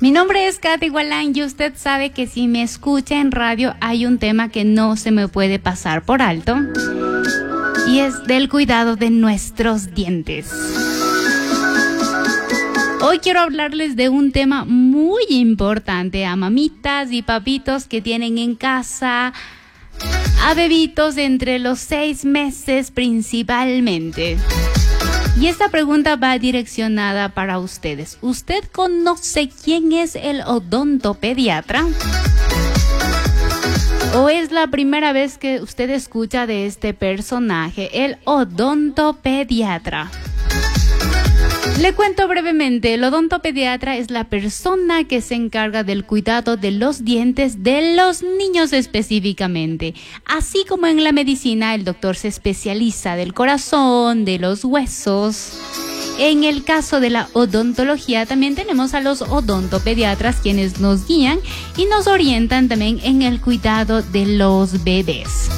Mi nombre es Katy Gualán y usted sabe que si me escucha en radio hay un tema que no se me puede pasar por alto y es del cuidado de nuestros dientes. Hoy quiero hablarles de un tema muy importante a mamitas y papitos que tienen en casa a bebitos entre los 6 meses principalmente. Y esta pregunta va direccionada para ustedes. ¿Usted conoce quién es el odontopediatra? ¿O es la primera vez que usted escucha de este personaje, el odontopediatra? Le cuento brevemente, el odontopediatra es la persona que se encarga del cuidado de los dientes de los niños específicamente. Así como en la medicina, el doctor se especializa del corazón, de los huesos. En el caso de la odontología también tenemos a los odontopediatras quienes nos guían y nos orientan también en el cuidado de los bebés.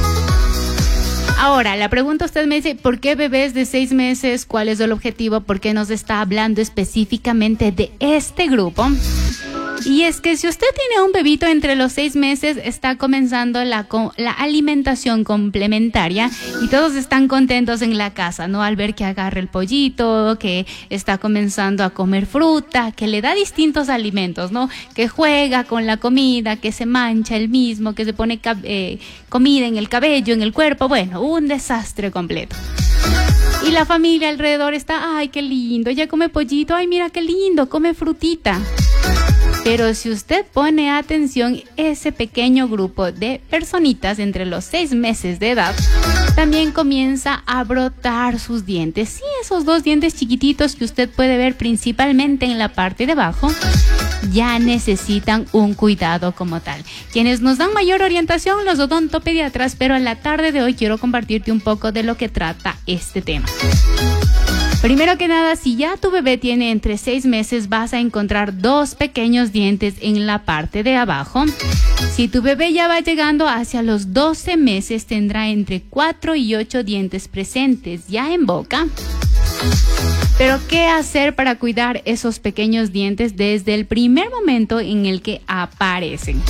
Ahora, la pregunta usted me dice, ¿por qué bebés de 6 meses? ¿Cuál es el objetivo? ¿Por qué nos está hablando específicamente de este grupo? Y es que si usted tiene un bebito entre los 6 meses, está comenzando la alimentación complementaria y todos están contentos en la casa, ¿no? Al ver que agarra el pollito, que está comenzando a comer fruta, que le da distintos alimentos, ¿no? Que juega con la comida, que se mancha él mismo, que se pone comida en el cabello, en el cuerpo, bueno, un desastre completo. Y la familia alrededor está, ay, qué lindo, ya come pollito, ay, mira qué lindo, come frutita. Pero si usted pone atención, ese pequeño grupo de personitas entre los 6 meses de edad también comienza a brotar sus dientes. Sí, esos 2 dientes chiquititos que usted puede ver principalmente en la parte de abajo ya necesitan un cuidado como tal. Quienes nos dan mayor orientación, los odontopediatras, pero en la tarde de hoy quiero compartirte un poco de lo que trata este tema. Primero que nada, si ya tu bebé tiene entre 6 meses, vas a encontrar 2 pequeños dientes en la parte de abajo. Si tu bebé ya va llegando hacia los 12 meses, tendrá entre 4 y 8 dientes presentes ya en boca. Pero, ¿qué hacer para cuidar esos pequeños dientes desde el primer momento en el que aparecen?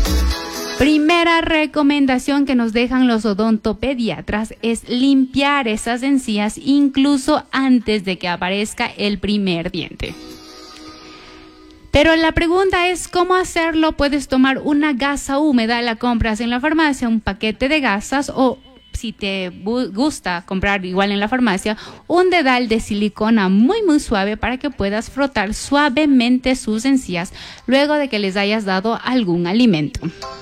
Primera recomendación que nos dejan los odontopediatras es limpiar esas encías incluso antes de que aparezca el primer diente. Pero la pregunta es, ¿cómo hacerlo? Puedes tomar una gasa húmeda, la compras en la farmacia, un paquete de gasas, o si te gusta comprar igual en la farmacia, un dedal de silicona muy suave para que puedas frotar suavemente sus encías luego de que les hayas dado algún alimento.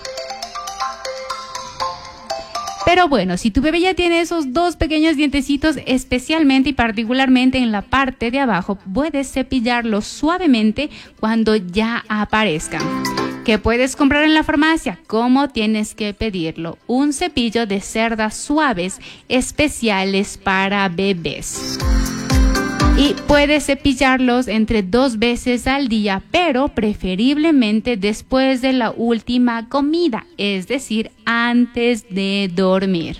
Pero bueno, si tu bebé ya tiene esos 2 pequeños dientecitos, especialmente y particularmente en la parte de abajo, puedes cepillarlos suavemente cuando ya aparezcan. ¿Qué puedes comprar en la farmacia? ¿Cómo tienes que pedirlo? Un cepillo de cerdas suaves especiales para bebés. Y puedes cepillarlos entre 2 veces al día, pero preferiblemente después de la última comida, es decir, antes de dormir.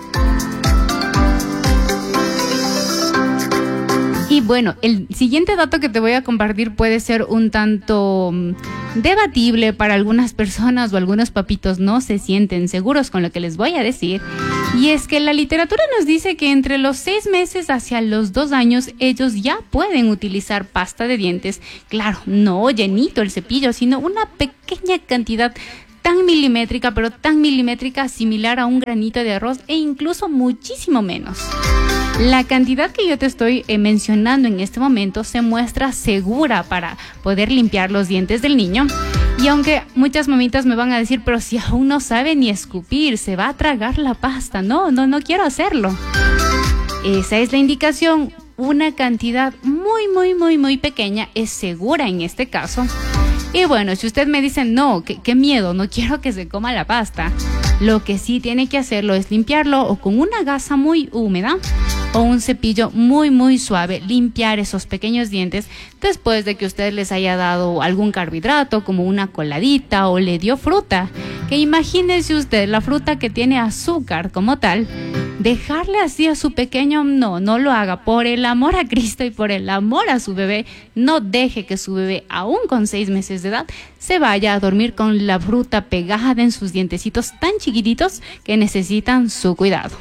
Y bueno, el siguiente dato que te voy a compartir puede ser un tanto debatible para algunas personas o algunos papitos no se sienten seguros con lo que les voy a decir. Y es que la literatura nos dice que entre los 6 meses hacia los 2 años ellos ya pueden utilizar pasta de dientes. Claro, no llenito el cepillo, sino una pequeña cantidad tan milimétrica, pero tan milimétrica similar a un granito de arroz e incluso muchísimo menos. La cantidad que yo te estoy mencionando en este momento se muestra segura para poder limpiar los dientes del niño. Y aunque muchas mamitas me van a decir, pero si aún no sabe ni escupir, se va a tragar la pasta. No quiero hacerlo. Esa es la indicación. Una cantidad muy pequeña es segura en este caso. Y bueno, si usted me dice, no, qué miedo, no quiero que se coma la pasta, lo que sí tiene que hacerlo es limpiarlo o con una gasa muy húmeda o un cepillo muy suave, limpiar esos pequeños dientes después de que usted les haya dado algún carbohidrato como una coladita o le dio fruta. Que imagínese usted la fruta que tiene azúcar como tal, Dejarle así a su pequeño, no lo haga. Por el amor a Cristo y por el amor a su bebé, no deje que su bebé, aún con 6 meses de edad, se vaya a dormir con la fruta pegada en sus dientecitos tan chiquititos que necesitan su cuidado.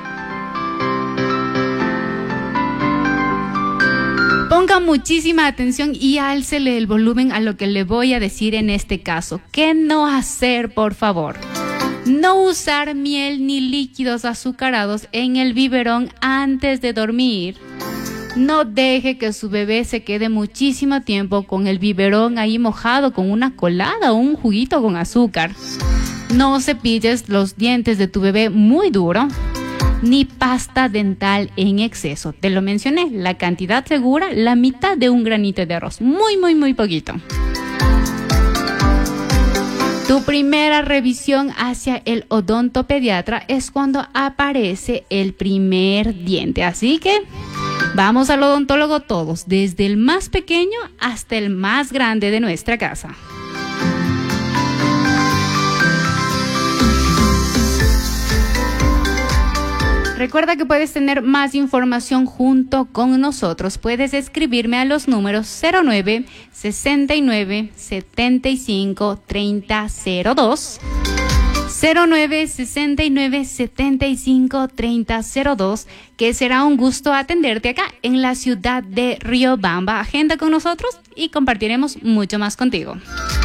Ponga muchísima atención y álcele el volumen a lo que le voy a decir en este caso. ¿Qué no hacer, por favor? No usar miel ni líquidos azucarados en el biberón antes de dormir. No deje que su bebé se quede muchísimo tiempo con el biberón ahí mojado con una colada o un juguito con azúcar. No cepilles los dientes de tu bebé muy duro, ni pasta dental en exceso. Te lo mencioné, la cantidad segura, la mitad de un granito de arroz. Muy poquito. Tu primera revisión hacia el odontopediatra es cuando aparece el primer diente. Así que vamos al odontólogo todos, desde el más pequeño hasta el más grande de nuestra casa. Recuerda que puedes tener más información junto con nosotros. Puedes escribirme a los números 09 69 75 30 02, 09 69 75 30 02, que será un gusto atenderte acá en la ciudad de Riobamba. Agenda con nosotros y compartiremos mucho más contigo.